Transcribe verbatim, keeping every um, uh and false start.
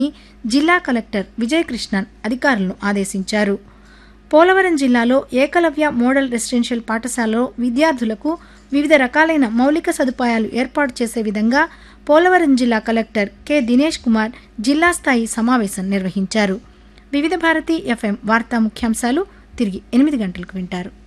జిల్లా కలెక్టర్ విజయకృష్ణన్ అధికారులను ఆదేశించారు. పోలవరం జిల్లాలో ఏకలవ్య మోడల్ రెసిడెన్షియల్ పాఠశాలలో విద్యార్థులకు వివిధ రకాలైన మౌలిక సదుపాయాలు ఏర్పాటు చేసే విధంగా పోలవరం జిల్లా కలెక్టర్ కె దినేష్ కుమార్ జిల్లా స్థాయి సమావేశం నిర్వహించారు. వివిధ భారతి ఎఫ్ఎం వార్తా ముఖ్యాంశాలు తిరిగి ఎనిమిది గంటలకు వింటారు.